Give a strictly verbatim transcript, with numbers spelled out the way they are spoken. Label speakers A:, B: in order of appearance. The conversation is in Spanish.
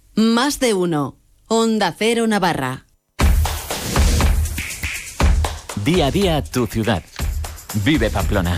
A: Más de uno. Onda Cero Navarra.
B: Día a día tu ciudad. Vive Pamplona.